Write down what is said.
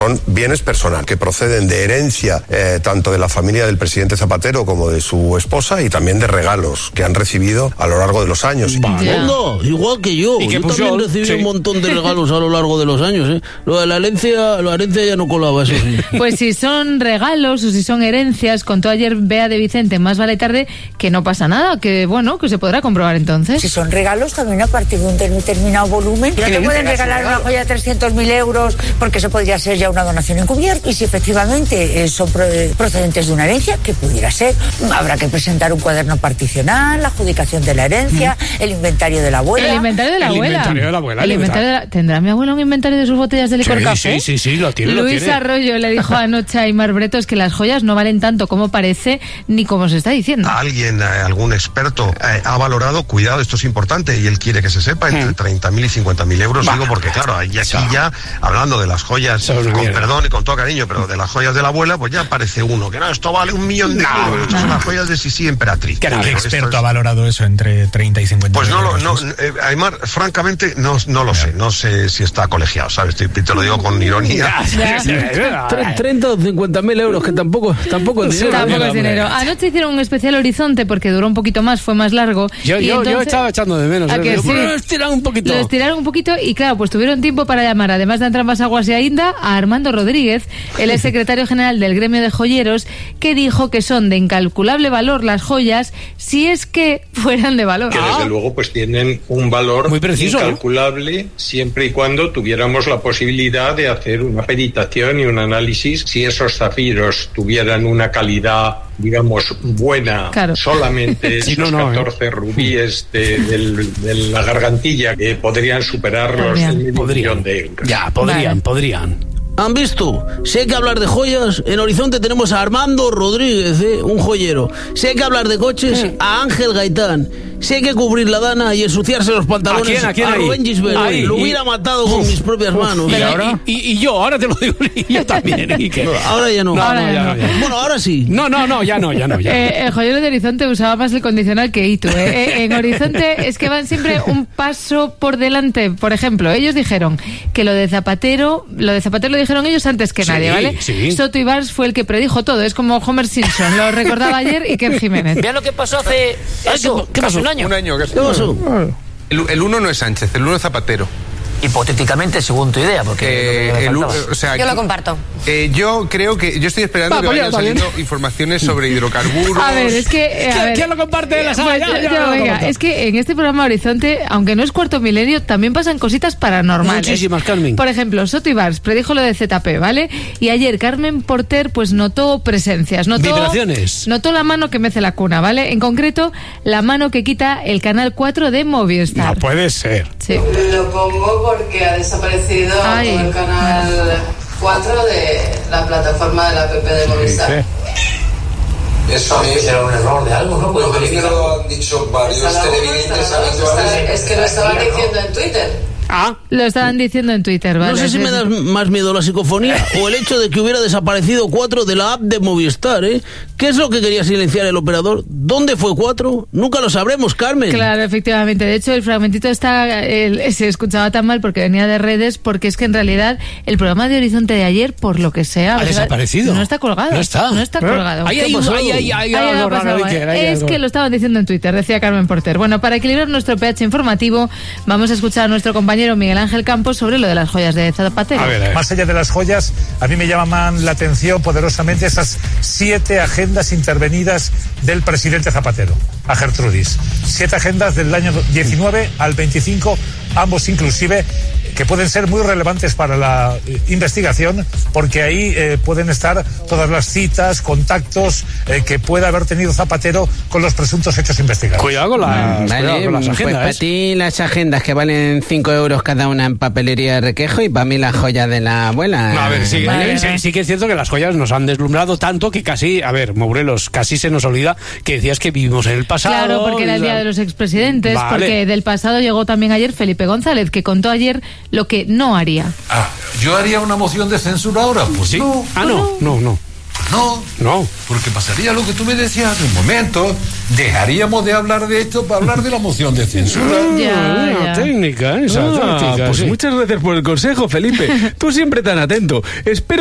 Son bienes personales que proceden de herencia tanto de la familia del presidente Zapatero como de su esposa y también de regalos que han recibido a lo largo de los años. No, igual que yo. Yo también recibí un montón de regalos a lo largo de los años, ¿eh? Lo de la herencia ya no colaba, eso sí. Pues si son regalos o si son herencias, contó ayer Bea de Vicente, más vale tarde, que no pasa nada, que bueno, que se podrá comprobar entonces. Si son regalos, también a partir de un determinado volumen. No te pueden regalar una joya de 300.000 euros porque eso podría ser ya una donación encubierta, y si efectivamente son procedentes de una herencia, que pudiera ser, habrá que presentar un cuaderno particional, la adjudicación de la herencia, el inventario de la abuela. El inventario de la abuela. ¿Tendrá mi abuela un inventario de sus botellas de licor café? Sí, lo tiene. Luis Arroyo le dijo anoche a Aimar Bretos que las joyas no valen tanto como parece ni como se está diciendo. Alguien, algún experto, ha valorado, cuidado, esto es importante y él quiere que se sepa, entre 30.000 y 50.000 euros. Digo porque claro, aquí ya hablando de las joyas, con perdón y con todo cariño, pero de las joyas de la abuela, pues ya aparece uno que no, esto vale 1 millón de euros. Estas son las joyas de Sisi Emperatriz. ¿Qué experto ha valorado eso entre 30 y 50 pues euros? Aimar, francamente no lo sé. No sé si está colegiado, ¿sabes? Te lo digo con ironía. 30 o 50.000 euros, que tampoco es dinero. Tampoco es dinero. Anoche hicieron un especial Horizonte porque duró un poquito más, fue más largo. Yo estaba echando de menos. Lo estiraron un poquito y claro, pues tuvieron tiempo para llamar, además de Entrambas Aguas y Ainda, a Armando Rodríguez, el ex secretario general del gremio de joyeros, que dijo que son de incalculable valor las joyas si es que fueran de valor. Que desde luego pues tienen un valor muy preciso, incalculable, siempre y cuando tuviéramos la posibilidad de hacer una peritación y un análisis si esos zafiros tuvieran una calidad, digamos, buena, claro. Solamente esos 14 rubíes de la gargantilla que podrían superar los $500.000 de euros. Ya, podrían. ¿Han visto? Si hay que hablar de joyas, en Horizonte tenemos a Armando Rodríguez, un joyero. Si hay que hablar de coches, a Ángel Gaitán. Si hay que cubrir la dana y ensuciarse los pantalones, ¿A Rubén Gisbert. Lo hubiera matado con mis propias manos. ¿Y ahora? Y yo, ahora te lo digo, yo también. Ahora ya no. Ahora ya. Bueno, ahora sí. No, ya no. El joyero de Horizonte usaba más el condicional que Itu. En Horizonte es que van siempre un paso por delante. Por ejemplo, ellos dijeron que lo de Zapatero lo dijeron ellos antes que nadie, ¿vale? Sí. Soto Ibars fue el que predijo todo. Es como Homer Simpson, lo recordaba ayer Iker Jiménez. Vean lo que pasó hace ¿Qué pasó? Un año. ¿Qué pasó? El uno no es Sánchez, el uno es Zapatero. Hipotéticamente, según tu idea, porque yo lo comparto. Yo creo que yo estoy esperando que vayan saliendo informaciones sobre hidrocarburos. A ver, es que ¿quién lo comparte? Es que en este programa Horizonte, aunque no es Cuarto Milenio, también pasan cositas paranormales. Muchísimas, Carmen. Por ejemplo, Soto Ibars predijo lo de ZP, ¿vale? Y ayer Carmen Porter pues notó presencias, vibraciones. Notó la mano que mece la cuna, ¿vale? En concreto, la mano que quita el canal 4 de Movistar. No puede ser. Sí. Lo pongo porque ha desaparecido el canal 4 de la plataforma de la app de Movistar. Eso a mí será un error de algo, ¿no? Lo que lo han dicho varios televidentes habituales. Es que lo estaban diciendo en Twitter. Lo estaban diciendo en Twitter, ¿vale? No sé si me da más miedo la psicofonía o el hecho de que hubiera desaparecido 4 de la app de Movistar, ¿eh? ¿Qué es lo que quería silenciar el operador? ¿Dónde fue 4? Nunca lo sabremos, Carmen. Claro, efectivamente. De hecho, el fragmentito se escuchaba tan mal porque venía de redes, porque es que en realidad el programa de Horizonte de ayer, por lo que sea... ¿Ha desaparecido? No está colgado. No está colgado. Hay algo raro. Es que lo estaban diciendo en Twitter, decía Carmen Porter. Bueno, para equilibrar nuestro pH informativo, vamos a escuchar a nuestro compañero Miguel Ángel Campos sobre lo de las joyas de Zapatero. A ver. Más allá de las joyas, a mí me llaman la atención poderosamente esas 7 agendas intervenidas del presidente Zapatero a Gertrudis. 7 agendas del año 19 al 25, ambos inclusive, que pueden ser muy relevantes para la investigación, porque ahí pueden estar todas las citas, contactos que pueda haber tenido Zapatero con los presuntos hechos investigados. Cuidado con las agendas. Pues para ti las agendas que valen 5 euros cada una en papelería de Requejo, y para mí las joyas de la abuela. No, a ver, sí que es cierto que las joyas nos han deslumbrado tanto que casi, Morelos, casi se nos olvida que decías que vivimos en el pasado. Claro, porque era el día de los expresidentes, vale. Porque del pasado llegó también ayer Felipe González, que contó ayer lo que no haría. ¿Yo haría una moción de censura ahora? Pues sí. No. No. No, porque pasaría lo que tú me decías hace un momento. Dejaríamos de hablar de esto para hablar de la moción de censura. Técnica, esa táctica. Pues sí. Muchas gracias por el consejo, Felipe. Tú siempre tan atento. Espero